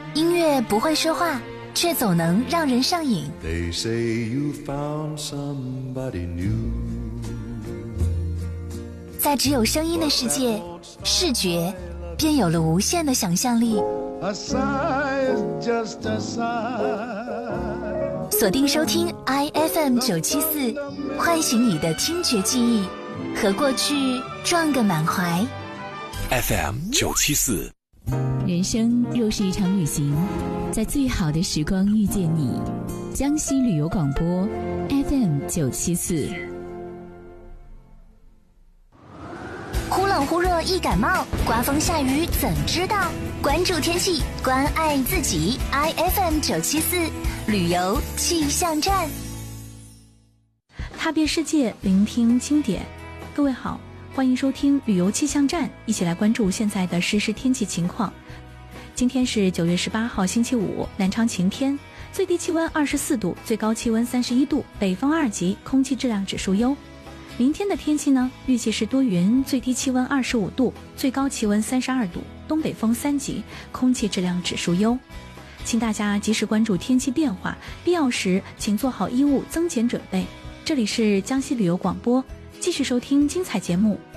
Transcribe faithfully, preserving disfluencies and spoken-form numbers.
音乐不会说话，却总能让人上瘾。 They say you found somebody new。 在只有声音的世界，视觉便有了无限的想象力。 A sigh is just a sigh。 锁定收听 I F M 九七四，唤醒你的听觉记忆，和过去撞个满怀。 F M 九七四。 人生若是一场旅行，在最好的时光遇见你。江西旅游广播 F M 九七四。 忽冷忽热易感冒，刮风下雨怎知道？关注天气，关爱自己。 I F M 九七四旅游气象站， 踏遍世界，聆听经典。各位好，欢迎收听旅游气象站，一起来关注现在的实时天气情况。今天是九月十八号星期五，南昌晴天，最低气温二十四度，最高气温三十一度，北风二级，空气质量指数优。明天的天气呢，预计是多云，最低气温二十五度，最高气温三十二度，东北风三级，空气质量指数优。请大家及时关注天气变化，必要时请做好衣物增减准备。这里是江西旅游广播，继续收听精彩节目，